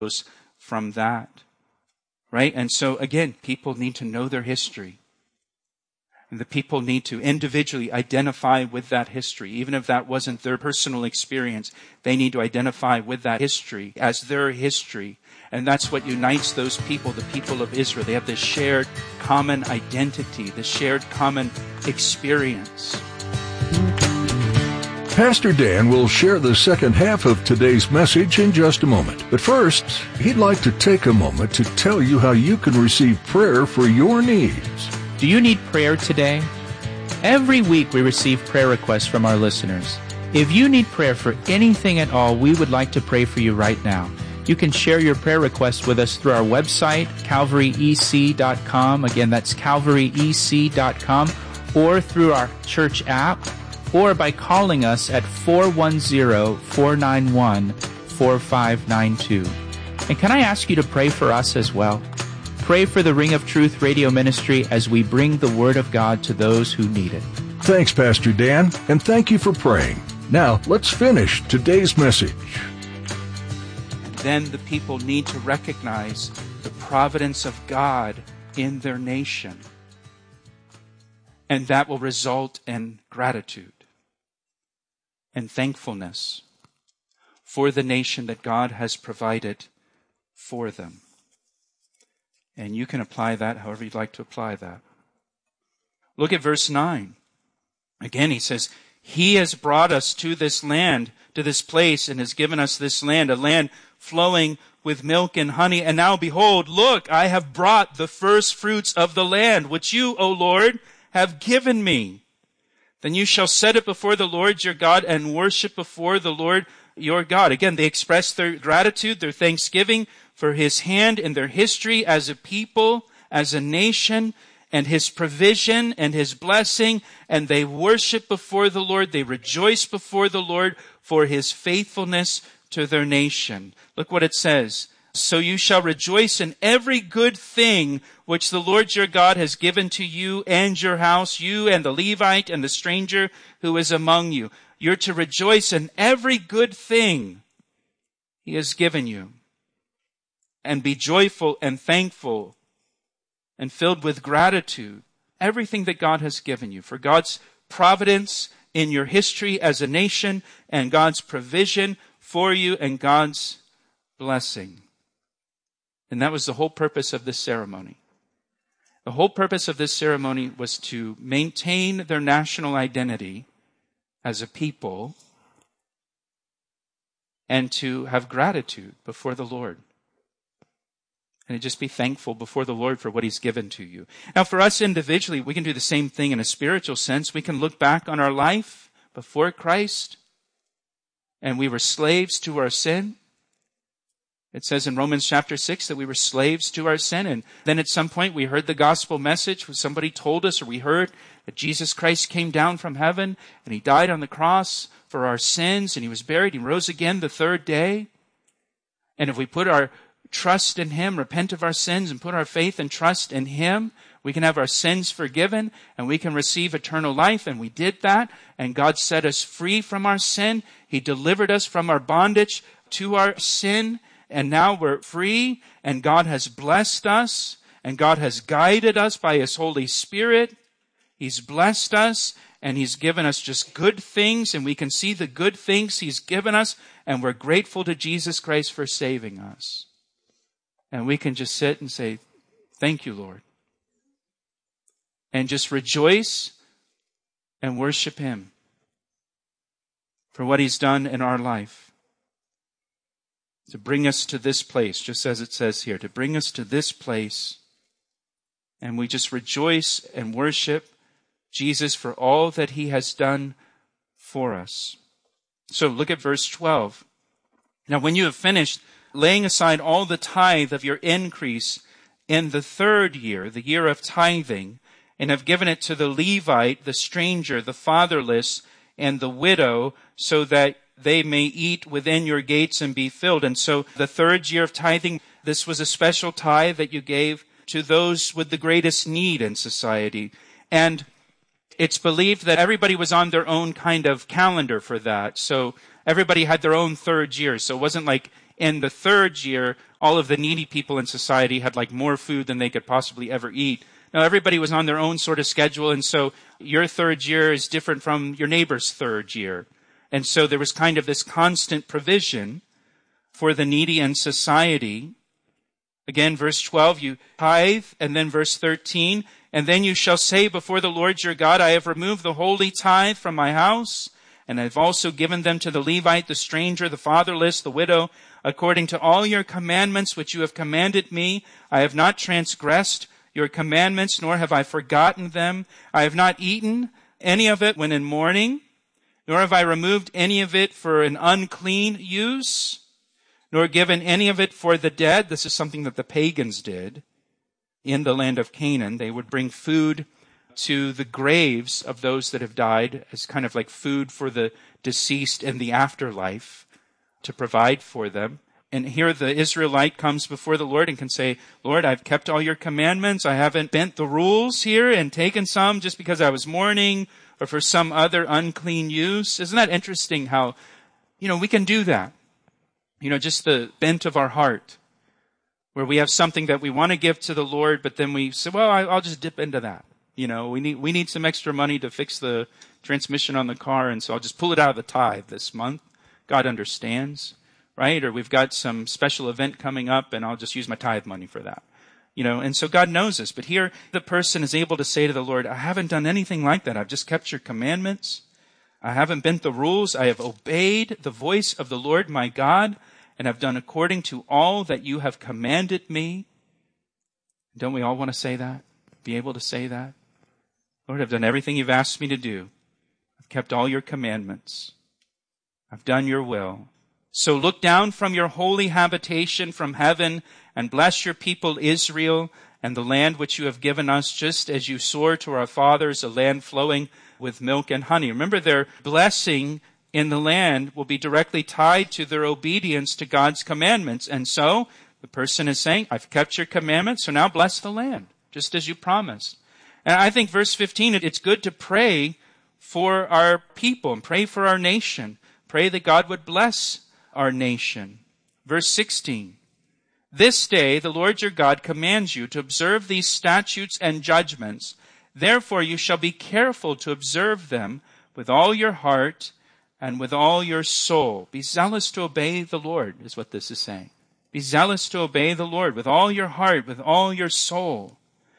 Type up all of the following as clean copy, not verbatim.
from that. Right? And so again, people need to know their history. And the people need to individually identify with that history. Even if that wasn't their personal experience, they need to identify with that history as their history. And that's what unites those people, the people of Israel. They have this shared common identity, this shared common experience. Pastor Dan will share the second half of today's message in just a moment. But first, he'd like to take a moment to tell you how you can receive prayer for your needs. Do you need prayer today? Every week we receive prayer requests from our listeners. If you need prayer for anything at all, we would like to pray for you right now. You can share your prayer requests with us through our website, calvaryec.com. Again, that's calvaryec.com, or through our church app, or by calling us at 410-491-4592. And can I ask you to pray for us as well? Pray for the Ring of Truth radio ministry as we bring the Word of God to those who need it. Thanks, Pastor Dan, and thank you for praying. Now, let's finish today's message. And then the people need to recognize the providence of God in their nation. And that will result in gratitude and thankfulness for the nation that God has provided for them. And you can apply that however you'd like to apply that. Look at verse 9. Again, he says, He has brought us to this land, to this place, and has given us this land, a land flowing with milk and honey. And now behold, look, I have brought the first fruits of the land, which you, O Lord, have given me. Then you shall set it before the Lord your God and worship before the Lord your God. Again, they express their gratitude, their thanksgiving for His hand in their history as a people, as a nation, and His provision and His blessing. And they worship before the Lord. They rejoice before the Lord for His faithfulness to their nation. Look what it says. So you shall rejoice in every good thing which the Lord your God has given to you and your house, you and the Levite and the stranger who is among you. You're to rejoice in every good thing He has given you. And be joyful and thankful and filled with gratitude. Everything that God has given you. For God's providence in your history as a nation, and God's provision for you, and God's blessing. And that was the whole purpose of this ceremony. The whole purpose of this ceremony was to maintain their national identity as a people and to have gratitude before the Lord. And just be thankful before the Lord for what He's given to you. Now, for us individually, we can do the same thing in a spiritual sense. We can look back on our life before Christ, and we were slaves to our sin. It says in Romans chapter 6 that we were slaves to our sin. And then at some point we heard the gospel message. Somebody told us, or we heard that Jesus Christ came down from heaven and He died on the cross for our sins, and He was buried. He rose again the third day. And if we put our trust in Him, repent of our sins, and put our faith and trust in Him, we can have our sins forgiven and we can receive eternal life. And we did that. And God set us free from our sin. He delivered us from our bondage to our sin. And now we're free, and God has blessed us, and God has guided us by His Holy Spirit. He's blessed us, and He's given us just good things, and we can see the good things He's given us, and we're grateful to Jesus Christ for saving us. And we can just sit and say, thank you, Lord. And just rejoice and worship Him for what He's done in our life. To bring us to this place, just as it says here, to bring us to this place. And we just rejoice and worship Jesus for all that He has done for us. So look at verse 12. Now when you have finished laying aside all the tithe of your increase in the third year, the year of tithing, and have given it to the Levite, the stranger, the fatherless, and the widow, so that they may eat within your gates and be filled. And so the third year of tithing, this was a special tithe that you gave to those with the greatest need in society. And it's believed that everybody was on their own kind of calendar for that. So everybody had their own third year. So it wasn't like in the third year all of the needy people in society had like more food than they could possibly ever eat. Now, everybody was on their own sort of schedule, and so your third year is different from your neighbor's third year. And so there was kind of this constant provision for the needy in society. Again, verse 12, you tithe, and then verse 13, and then you shall say before the Lord your God, I have removed the holy tithe from my house, and I have also given them to the Levite, the stranger, the fatherless, the widow, according to all your commandments which you have commanded me. I have not transgressed your commandments, nor have I forgotten them. I have not eaten any of it when in mourning, nor have I removed any of it for an unclean use, nor given any of it for the dead. This is something that the pagans did in the land of Canaan. They would bring food to the graves of those that have died as kind of like food for the deceased in the afterlife to provide for them. And here the Israelite comes before the Lord and can say, Lord, I've kept all your commandments. I haven't bent the rules here and taken some just because I was mourning or for some other unclean use. Isn't that interesting how, we can do that? Just the bent of our heart, where we have something that we want to give to the Lord, but then we say, well, I'll just dip into that. We need some extra money to fix the transmission on the car, and so I'll just pull it out of the tithe this month. God understands, right? Or we've got some special event coming up, and I'll just use my tithe money for that. And so God knows this. But here the person is able to say to the Lord, I haven't done anything like that. I've just kept your commandments. I haven't bent the rules. I have obeyed the voice of the Lord my God, and have done according to all that you have commanded me. Don't we all want to say that? Be able to say that? Lord, I've done everything you've asked me to do. I've kept all your commandments. I've done your will. So look down from your holy habitation from heaven and bless your people Israel and the land which you have given us, just as you swore to our fathers, a land flowing with milk and honey. Remember, their blessing in the land will be directly tied to their obedience to God's commandments. And so the person is saying, I've kept your commandments, so now bless the land, just as you promised. And I think verse 15, it's good to pray for our people and pray for our nation. Pray that God would bless our nation. Verse 16, this day the Lord your God commands you to observe these statutes and judgments. Therefore you shall be careful to observe them with all your heart and with all your soul. Be zealous to obey the Lord, is what this is saying. Be zealous to obey the Lord with all your heart, with all your soul.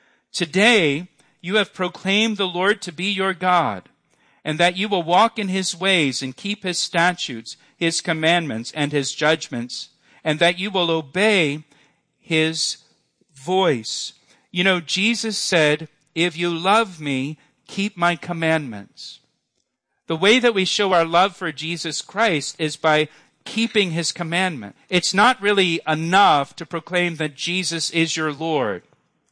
Today you have proclaimed the Lord to be your God, and that you will walk in his ways and keep his statutes, his commandments, and his judgments, and that you will obey his voice. Jesus said, if you love me, keep my commandments. The way that we show our love for Jesus Christ is by keeping his commandment. It's not really enough to proclaim that Jesus is your Lord.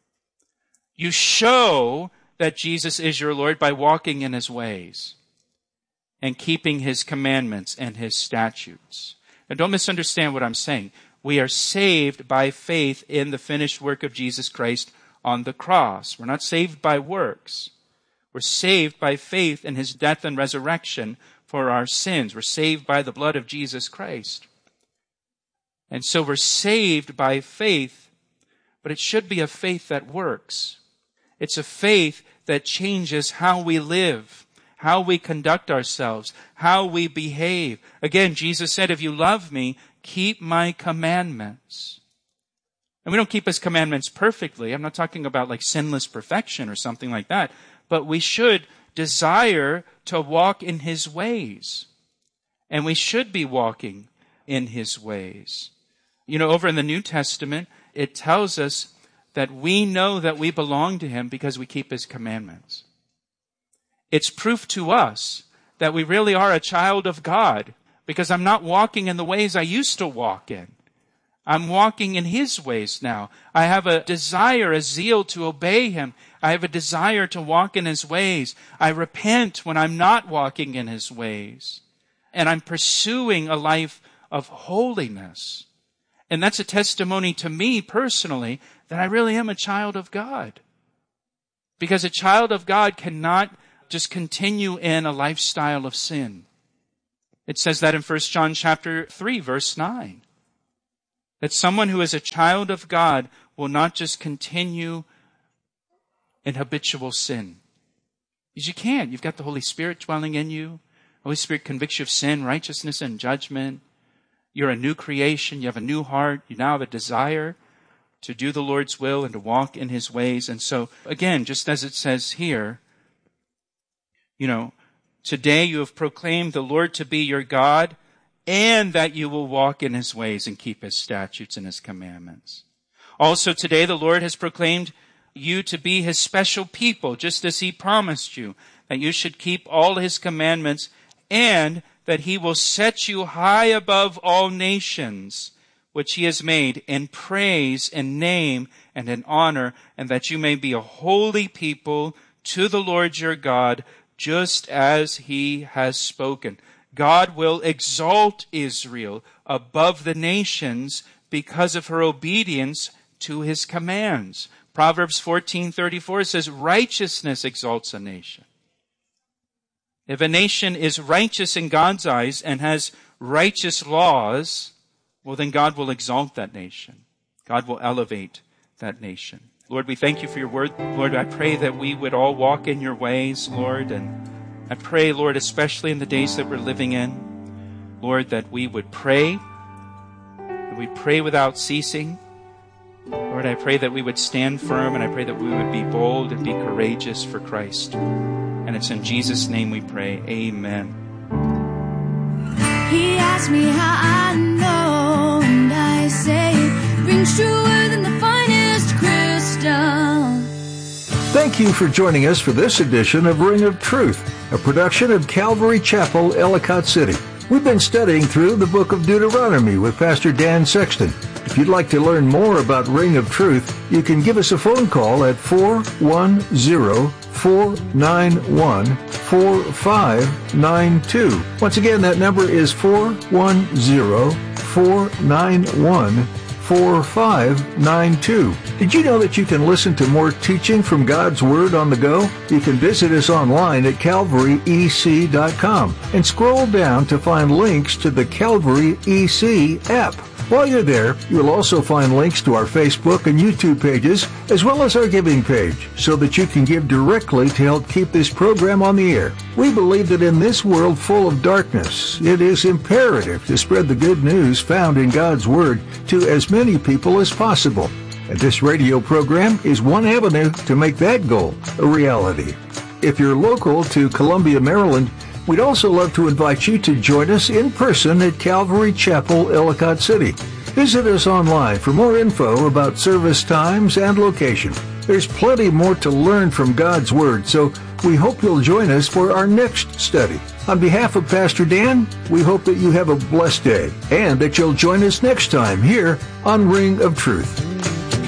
You show that Jesus is your Lord by walking in his ways and keeping his commandments and his statutes. Now, don't misunderstand what I'm saying. We are saved by faith in the finished work of Jesus Christ on the cross. We're not saved by works. We're saved by faith in his death and resurrection for our sins. We're saved by the blood of Jesus Christ. And so we're saved by faith, but it should be a faith that works. It's a faith that changes how we live, how we conduct ourselves, how we behave. Again, Jesus said, if you love me, keep my commandments. And we don't keep his commandments perfectly. I'm not talking about like sinless perfection or something like that. But we should desire to walk in his ways. And we should be walking in his ways. Over in the New Testament, it tells us that we know that we belong to him because we keep his commandments. It's proof to us that we really are a child of God because I'm not walking in the ways I used to walk in. I'm walking in his ways now. I have a desire, a zeal to obey him. I have a desire to walk in his ways. I repent when I'm not walking in his ways. And I'm pursuing a life of holiness. And that's a testimony to me personally that I really am a child of God. Because a child of God cannot just continue in a lifestyle of sin. It says that in 1 John chapter 3, verse 9. That someone who is a child of God will not just continue in habitual sin. Because you can't. You've got the Holy Spirit dwelling in you. The Holy Spirit convicts you of sin, righteousness, and judgment. You're a new creation. You have a new heart. You now have a desire to do the Lord's will and to walk in His ways. And so, again, just as it says here, today you have proclaimed the Lord to be your God, and that you will walk in His ways and keep His statutes and His commandments. Also today the Lord has proclaimed you to be His special people, just as He promised you, that you should keep all His commandments, and that He will set you high above all nations, which He has made in praise and name and in honor, and that you may be a holy people to the Lord your God, just as He has spoken. God will exalt Israel above the nations because of her obedience to His commands. Proverbs 14:34 says, righteousness exalts a nation. If a nation is righteous in God's eyes and has righteous laws, well, then God will exalt that nation. God will elevate that nation. Lord, we thank You for Your word. Lord, I pray that we would all walk in Your ways, Lord, and I pray, Lord, especially in the days that we're living in, Lord, that we would pray, that we pray without ceasing. Lord, I pray that we would stand firm, and I pray that we would be bold and be courageous for Christ. And it's in Jesus' name we pray. Amen. He asked me how I know, and I say it rings truer than the finest crystal. Thank you for joining us for this edition of Ring of Truth, a production of Calvary Chapel, Ellicott City. We've been studying through the book of Deuteronomy with Pastor Dan Sexton. If you'd like to learn more about Ring of Truth, you can give us a phone call at 410-491-4592. Once again, that number is 410-491-4592. Did you know that you can listen to more teaching from God's Word on the go? You can visit us online at calvaryec.com and scroll down to find links to the Calvary EC app. While you're there, you'll also find links to our Facebook and YouTube pages, as well as our giving page, so that you can give directly to help keep this program on the air. We believe that in this world full of darkness, it is imperative to spread the good news found in God's Word to as many people as possible. And this radio program is one avenue to make that goal a reality. If you're local to Columbia, Maryland, we'd also love to invite you to join us in person at Calvary Chapel, Ellicott City. Visit us online for more info about service times and location. There's plenty more to learn from God's Word, so we hope you'll join us for our next study. On behalf of Pastor Dan, we hope that you have a blessed day and that you'll join us next time here on Ring of Truth.